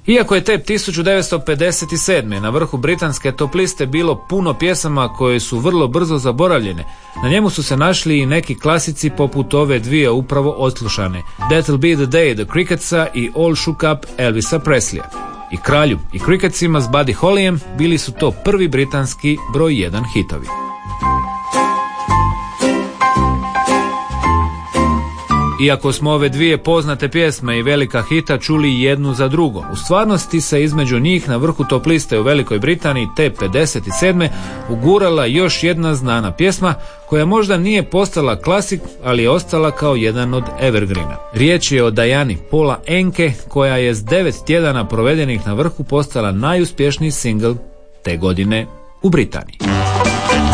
Iako je te 1957. na vrhu britanske top liste bilo puno pjesama koje su vrlo brzo zaboravljene, na njemu su se našli i neki klasici poput ove dvije upravo odslušane, That'll Be the Day The Cricketsa i All Shook Up Elvisa Presleya. I Kralju i Cricketsima s Buddy Hollyem bili su to prvi britanski broj 1 hitovi. Iako smo ove dvije poznate pjesme i velika hita čuli jednu za drugo, u stvarnosti se između njih na vrhu top liste u Velikoj Britaniji te 57. ugurala još jedna znana pjesma koja možda nije postala klasik, ali je ostala kao jedan od evergreena. Riječ je o Diani Paula Anke, koja je s 9 tjedana provedenih na vrhu postala najuspješniji singl te godine u Britaniji.